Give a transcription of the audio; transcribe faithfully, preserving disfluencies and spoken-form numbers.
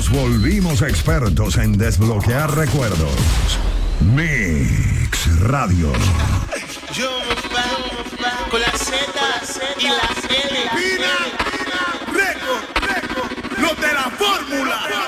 Nos volvimos expertos en desbloquear recuerdos. Mix Radio. Yo con la Z y la L. Pina, Record, Record, los de la fórmula.